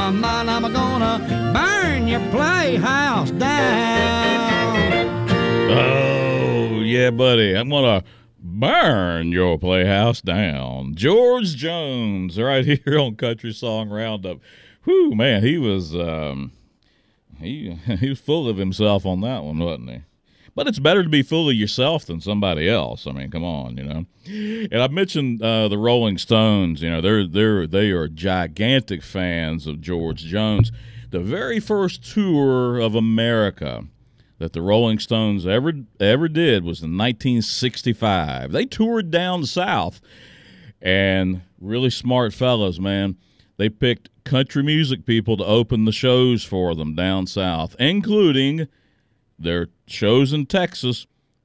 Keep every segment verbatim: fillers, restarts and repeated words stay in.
my mind, I'm gonna burn your playhouse down. Oh, yeah, buddy. I'm going to burn your playhouse down. George Jones, right here on Country Song Roundup. Whew, man, he was um, he he was full of himself on that one, wasn't he? But it's better to be full of yourself than somebody else. I mean, come on, you know. And I mentioned uh, the Rolling Stones. You know, they're they're they are gigantic fans of George Jones. The very first tour of America that the Rolling Stones ever ever did was in nineteen sixty-five. They toured down south, and really smart fellas, man. They picked country music people to open the shows for them down south, including their shows in Texas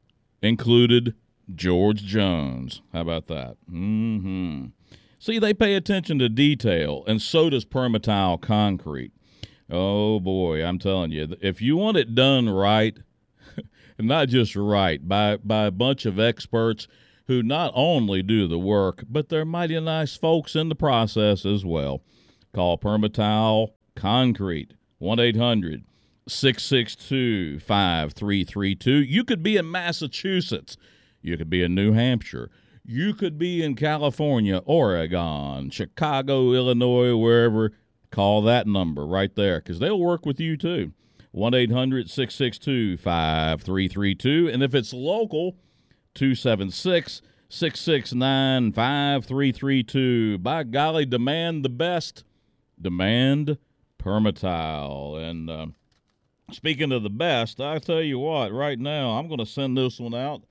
included George Jones. How about that? Mm-hmm. See, they pay attention to detail, and so does Permatile Concrete. Oh, boy, I'm telling you, if you want it done right, and not just right, by, by a bunch of experts who not only do the work, but they're mighty nice folks in the process as well, call Permatile Concrete, one eight hundred six six two five three three two. You could be in Massachusetts. You could be in New Hampshire. You could be in California, Oregon, Chicago, Illinois, wherever. Call that number right there because they'll work with you too. one eight hundred six six two five three three two. And if it's local, two seven six six six nine five three three two. By golly, demand the best. Demand Permatile. And uh, speaking of the best, I tell you what, right now, I'm going to send this one out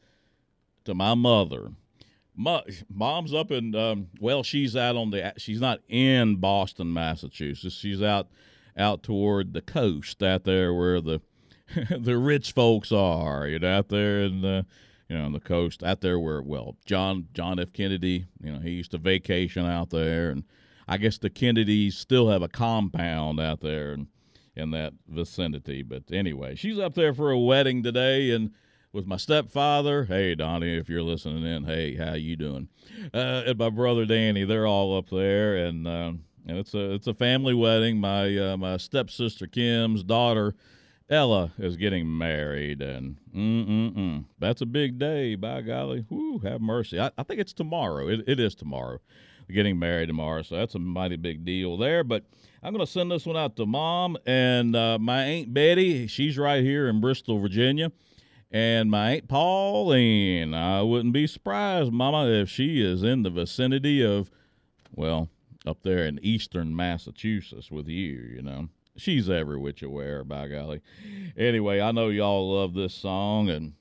to my mother. My, Mom's up in, um, well, she's out on the, she's not in Boston, Massachusetts. She's out, out toward the coast, out there where the, the rich folks are, you know, out there in the, you know, on the coast, out there where, well, John, John F. Kennedy, you know, he used to vacation out there, and I guess the Kennedys still have a compound out there in, in that vicinity. But anyway, she's up there for a wedding today, and with my stepfather, hey, Donnie, if you're listening in, hey, how you doing? Uh, and my brother Danny, they're all up there, and uh, and it's a it's a family wedding. My uh, my stepsister Kim's daughter Ella is getting married, and mm-mm-mm. That's a big day, by golly. Whoo, have mercy. I, I think it's tomorrow. It, it is tomorrow. Getting married tomorrow, so that's a mighty big deal there. But I'm going to send this one out to Mom and uh, my Aunt Betty. She's right here in Bristol, Virginia. And my Aunt Pauline, I wouldn't be surprised, Mama, if she is in the vicinity of, well, up there in eastern Massachusetts with you, you know. She's every which aware, by golly. Anyway, I know y'all love this song, and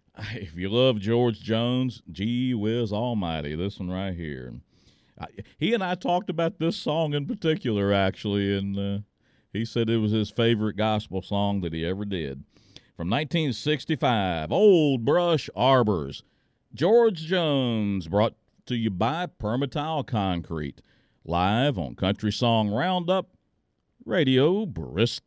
if you love George Jones, gee whiz almighty, this one right here. I, he and I talked about this song in particular, actually, and uh, he said it was his favorite gospel song that he ever did. From nineteen sixty-five, Old Brush Arbors. George Jones, brought to you by Permatile Concrete. Live on Country Song Roundup, Radio Bristol.